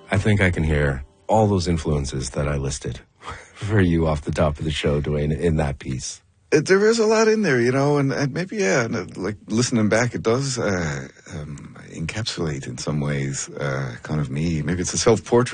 I think I can hear all those influences that I listed for you off the top of the show, Dwayne, in that piece. There is a lot in there, and maybe, like listening back, it does encapsulate in some ways kind of me. Maybe it's a self-portrait